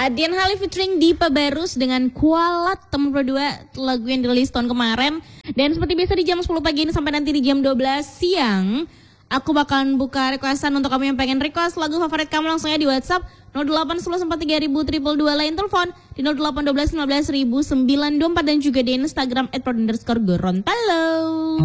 Dian Hali featuring Dipa Barus dengan Kualat teman berdua, lagu yang dirilis tahun kemarin. Dan seperti biasa di jam 10 pagi ini sampai nanti di jam 12 siang, aku bakalan buka requestan untuk kamu yang pengen request lagu favorit kamu langsung aja di WhatsApp 08143000022 lain telepon di 08121500924 dan juga di Instagram @prod_gorontalo.